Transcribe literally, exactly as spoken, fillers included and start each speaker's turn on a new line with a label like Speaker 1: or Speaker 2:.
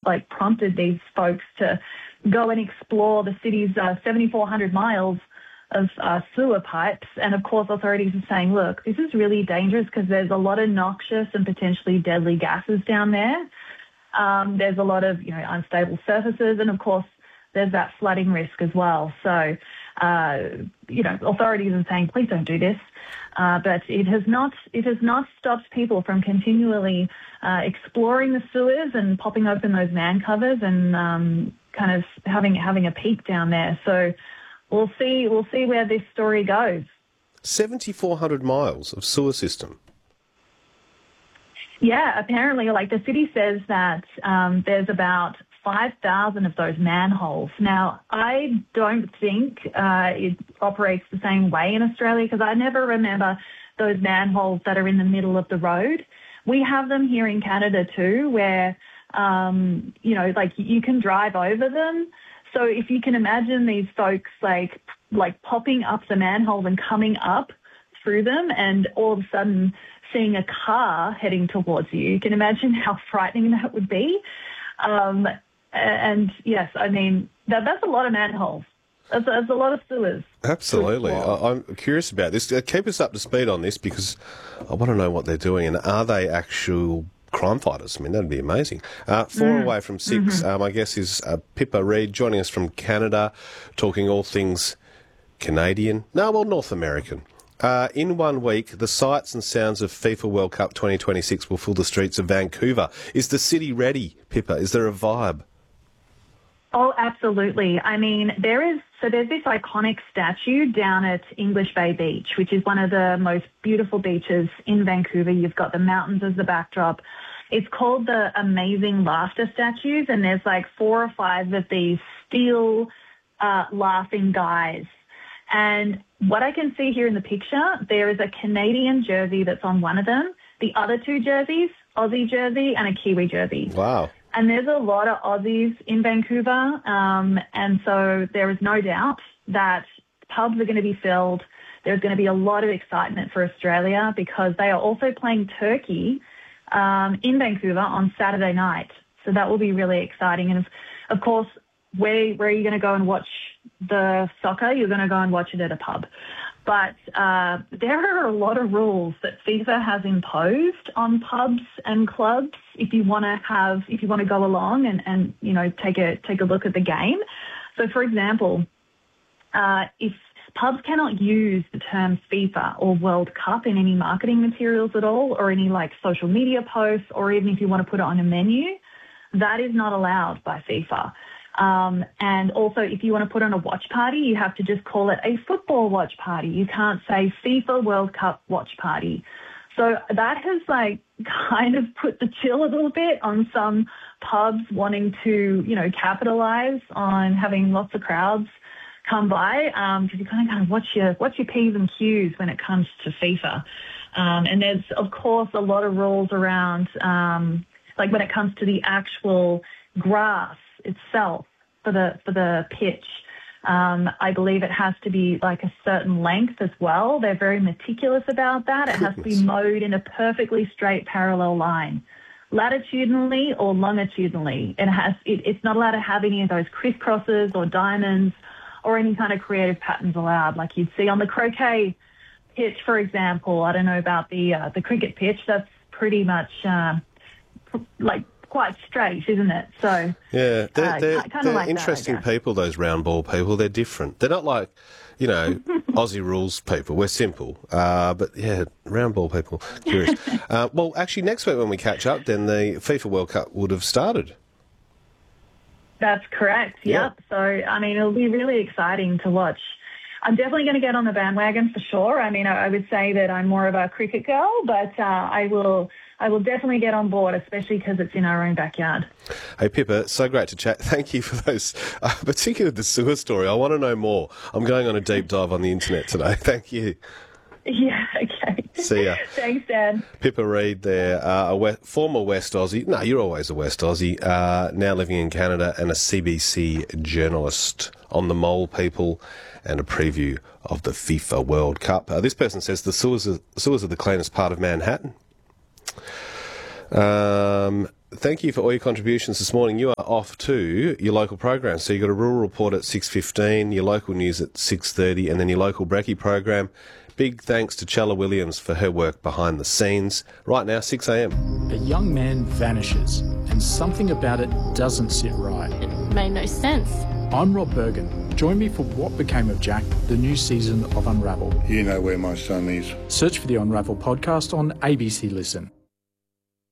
Speaker 1: like prompted these folks to go and explore the city's uh, seventy-four hundred miles of uh, sewer pipes. And of course, authorities are saying, look, this is really dangerous because there's a lot of noxious and potentially deadly gases down there. Um, there's a lot of, you know, unstable surfaces. And of course, there's that flooding risk as well. So, uh, you know, authorities are saying, please don't do this. Uh, but it has not it has not stopped people from continually uh, exploring the sewers and popping open those man covers and um, kind of having having a peek down there. So we'll see we'll see where this story goes.
Speaker 2: seventy-four hundred miles of sewer system.
Speaker 1: Yeah, apparently, like the city says that um, there's about five thousand of those manholes. Now, I don't think uh, it operates the same way in Australia because I never remember those manholes that are in the middle of the road. We have them here in Canada too, where, um, you know, like you can drive over them. So if you can imagine these folks like like popping up the manhole and coming up through them and all of a sudden seeing a car heading towards you, you can imagine how frightening that would be. Um, and yes, I mean, that, that's a lot of manholes. That's, that's a lot of sewers.
Speaker 2: Absolutely. I, I'm curious about this. Uh, Keep us up to speed on this because I want to know what they're doing and are they actual crime fighters? I mean, that'd be amazing. Uh, four mm. away from six, mm-hmm. um, I guess, is uh, Pippa Reid joining us from Canada, talking all things Canadian. No, well, North American. Uh, in one week, the sights and sounds of FIFA World Cup twenty twenty-six will fill the streets of Vancouver. Is the city ready, Pippa? Is there a vibe?
Speaker 1: Oh, absolutely. I mean, there is, so there's this iconic statue down at English Bay Beach, which is one of the most beautiful beaches in Vancouver. You've got the mountains as the backdrop. It's called the Amazing Laughter Statues, and there's like four or five of these steel uh, laughing guys. And what I can see here in the picture, there is a Canadian jersey that's on one of them, the other two jerseys, Aussie jersey and a Kiwi jersey.
Speaker 2: Wow.
Speaker 1: And there's a lot of Aussies in Vancouver, um, and so there is no doubt that pubs are going to be filled. There's going to be a lot of excitement for Australia because they are also playing Turkey um, in Vancouver on Saturday night. So that will be really exciting. And, of, of course, where, where are you going to go and watch the soccer? You're going to go and watch it at a pub. But uh, there are a lot of rules that FIFA has imposed on pubs and clubs if you want to have, if you want to go along and, and you know, take a take a look at the game. So, for example, uh, if pubs cannot use the term FIFA or World Cup in any marketing materials at all, or any like social media posts, or even if you want to put it on a menu, that is not allowed by FIFA. Um, and also, if you want to put on a watch party, you have to just call it a football watch party. You can't say FIFA World Cup watch party. So that has, like, kind of put the chill a little bit on some pubs wanting to, you know, capitalize on having lots of crowds come by, um, because you kind of kind of watch your watch your P's and Q's when it comes to FIFA. Um, and there's, of course, a lot of rules around, um, like when it comes to the actual grass itself for the for the pitch. Um, I believe it has to be like a certain length as well. They're very meticulous about that. It has to be mowed in a perfectly straight parallel line, latitudinally or longitudinally. It has it, it's not allowed to have any of those crisscrosses or diamonds or any kind of creative patterns allowed, like you'd see on the croquet pitch, for example. I don't know about the uh, the cricket pitch. That's pretty much uh, like quite straight, isn't it? So
Speaker 2: yeah, they're,
Speaker 1: uh,
Speaker 2: they're,
Speaker 1: kind
Speaker 2: they're
Speaker 1: of like
Speaker 2: interesting
Speaker 1: that,
Speaker 2: people, those round ball people. They're different. They're not like, you know, Aussie rules people. We're simple. Uh, but yeah, round ball people. Curious. uh, well, actually, next week when we catch up, then the FIFA World Cup would have started.
Speaker 1: That's correct,
Speaker 2: yeah.
Speaker 1: Yep. So, I mean, it'll be really exciting to watch. I'm definitely going to get on the bandwagon for sure. I mean, I, I would say that I'm more of a cricket girl, but uh, I will I will definitely get on board, especially because it's in our own backyard.
Speaker 2: Hey, Pippa, so great to chat. Thank you for those, uh, particularly the sewer story. I want to know more. I'm going on a deep dive on the internet today. Thank you.
Speaker 1: Yeah, okay.
Speaker 2: See ya.
Speaker 1: Thanks, Dan.
Speaker 2: Pippa Reid there, uh, a West, former West Aussie. No, you're always a West Aussie. Uh, now living in Canada and a C B C journalist on the Mole People and a preview of the FIFA World Cup. Uh, this person says the sewers are, sewers are the cleanest part of Manhattan. Um, thank you for all your contributions this morning. You are off to your local program. So you've got a rural report at six fifteen, your local news at six thirty, and then your local brekkie program. Big thanks to Chella Williams for her work behind the scenes. Right now, six a m.
Speaker 3: A young man vanishes, and something about it doesn't sit right.
Speaker 4: It made no sense.
Speaker 3: I'm Rob Bergen. Join me for What Became of Jack, the new season of Unravel.
Speaker 5: You know where my son is.
Speaker 3: Search for the Unravel podcast on A B C Listen.